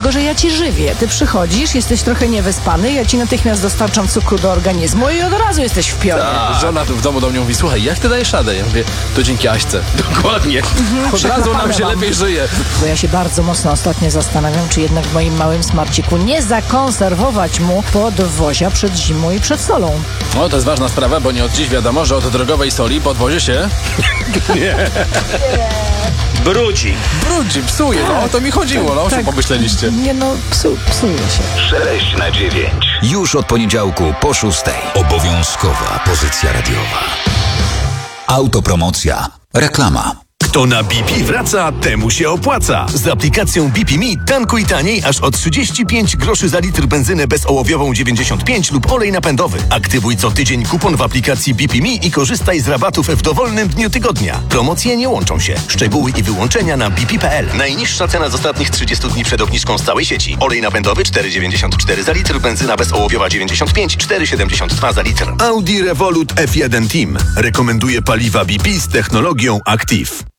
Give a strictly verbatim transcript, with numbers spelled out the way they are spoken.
dlatego, że ja ci żywię. Ty przychodzisz, jesteś trochę niewyspany, ja ci natychmiast dostarczam cukru do organizmu i od razu jesteś w pionie. A, żona tu w domu do mnie mówi, słuchaj, jak ty dajesz radę? Ja mówię, to dzięki Aśce. Dokładnie. Mhm, Od razu nam się mam. lepiej żyje. Bo ja się bardzo mocno ostatnio zastanawiam, czy jednak w moim małym smarciku nie zakonserwować mu podwozia przed zimą i przed solą. No, to jest ważna sprawa, bo nie od dziś wiadomo, że od drogowej soli podwozie się... nie. Brudzi. Brudzi, psuje, no o to mi chodziło, no o czym pomyśleliście? Nie no, psu, psuje się. sześć na dziewięć. Już od poniedziałku po szóstej. Obowiązkowa pozycja radiowa. Autopromocja. Reklama. Kto na B P wraca, temu się opłaca. Z aplikacją B P Me tankuj taniej aż o trzydzieści pięć groszy za litr benzynę bezołowiową dziewięćdziesiąt pięć lub olej napędowy. Aktywuj co tydzień kupon w aplikacji B P Me i korzystaj z rabatów w dowolnym dniu tygodnia. Promocje nie łączą się. Szczegóły i wyłączenia na b p kropka p l. Najniższa cena z ostatnich trzydziestu dni przed obniżką z całej sieci. Olej napędowy cztery dziewięćdziesiąt cztery za litr, benzyna bezołowiowa dziewięćdziesiąt pięć, cztery siedemdziesiąt dwa za litr. Audi Revolut F jeden Team rekomenduje paliwa B P z technologią Active.